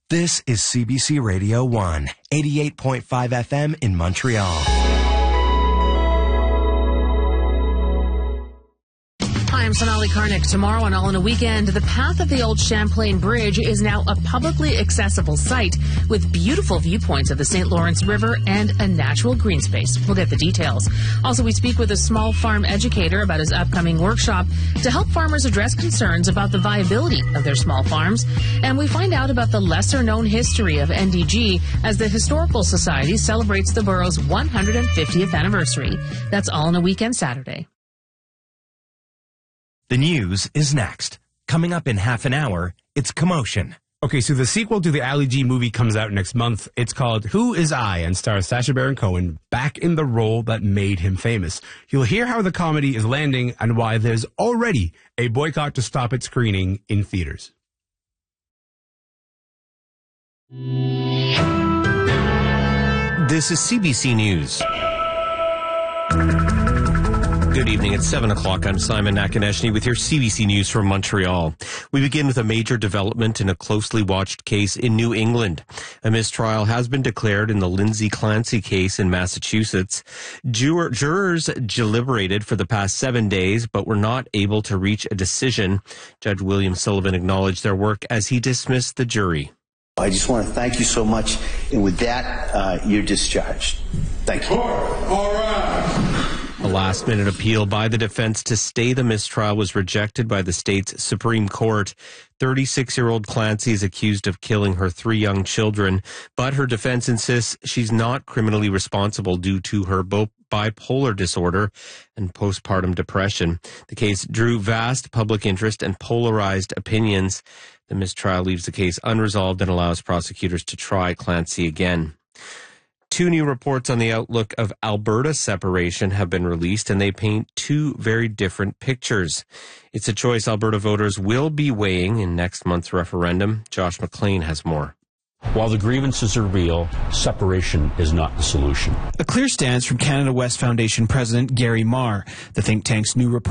This is CBC Radio 1, 88.5 FM in Montreal. Hi, I'm Sonali Karnik. Tomorrow on All in a Weekend, the path of the old Champlain Bridge is now a publicly accessible site with beautiful viewpoints of the St. Lawrence River and a natural green space. We'll get the details. Also, we speak with a small farm educator about his upcoming workshop to help farmers address concerns about the viability of their small farms. And we find out about the lesser-known history of NDG as the Historical Society celebrates the borough's 150th anniversary. That's All in a Weekend Saturday. The news is next. Coming up in half an hour, it's Commotion. Okay, so the sequel to the Ali G movie comes out next month. It's called Who Is I and stars Sacha Baron Cohen back in the role that made him famous. You'll hear how the comedy is landing and why there's already a boycott to stop its screening in theaters. This is CBC News. Good evening. It's 7 o'clock. I'm Simon Nakaneshny with your CBC News from Montreal. We begin with a major development in a closely watched case in New England. A mistrial has been declared in the Lindsay Clancy case in Massachusetts. Jurors deliberated for the past 7 days, but were not able to reach a decision. Judge William Sullivan acknowledged their work as he dismissed the jury. I just want to thank you so much, and with that, you're discharged. Thank you. All right. A last-minute appeal by the defense to stay the mistrial was rejected by the state's Supreme Court. 36-year-old Clancy is accused of killing her 3 young children, but her defense insists she's not criminally responsible due to her bipolar disorder and postpartum depression. The case drew vast public interest and polarized opinions. The mistrial leaves the case unresolved and allows prosecutors to try Clancy again. 2 new reports on the outlook of Alberta separation have been released, and they paint 2 very different pictures. It's a choice Alberta voters will be weighing in next month's referendum. Josh McLean has more. While the grievances are real, separation is not the solution. A clear stance from Canada West Foundation President Gary Marr. The think tank's new report